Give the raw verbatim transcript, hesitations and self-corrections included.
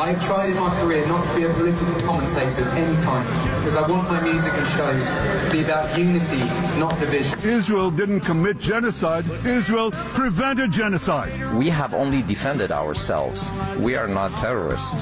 I've tried in my career not to be a political commentator of any kind, because I want my music and shows to be about unity, not division. Israel didn't commit genocide. Israel prevented genocide. We have only defended ourselves. We are not terrorists.